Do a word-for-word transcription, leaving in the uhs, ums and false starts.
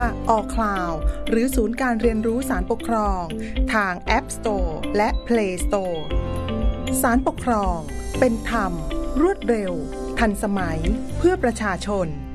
All Cloud หรือศูนย์การเรียนรู้ศาลปกครองทาง App Store และ Play Store ศาลปกครองเป็นธรรมรวดเร็วทันสมัยเพื่อประชาชน